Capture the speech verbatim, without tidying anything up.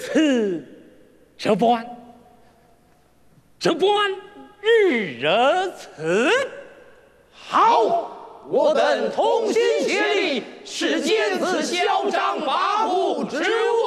此这般，这般日而此。 好，我等同心协力，使见此嚣张跋扈之物。